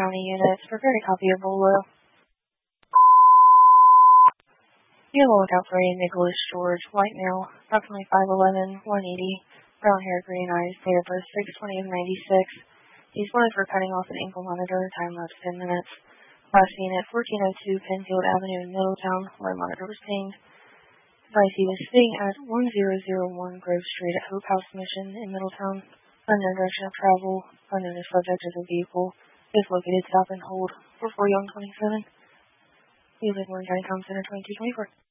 County units. Prepare to copy of Bolo. Be on the lookout for a Nicholas George, white male, approximately 5'11", 180, brown hair, green eyes, date of birth 6/20 of 96. He's wanted for cutting off an ankle monitor, time lapse 10 minutes. Last seen at 1402 Penfield Avenue in Middletown, where a monitor was pinged. Advice he was staying at 1001 Grove Street at Hope House Mission in Middletown. Unknown direction of travel, unknown the subject of the vehicle. If located, stop and hold. 44 Young 27. Music Warren County Com Center 2224.